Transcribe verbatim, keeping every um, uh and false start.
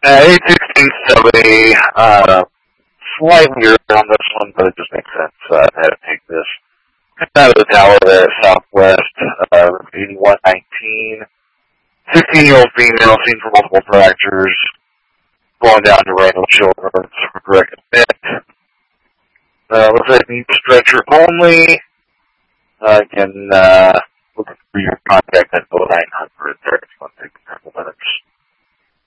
Uh, eight sixteen seventy, uh, slightly around this one, but it just makes sense. Uh, I had to take this out of the tower there at Southwest, uh, eighty-one nineteen. sixteen-year-old female seen for multiple fractures, going down to Randall Children's for direct admit. Uh, looks like need stretcher only. Uh, again, uh, looking for your contact at nine hundred there if you want to take a couple minutes.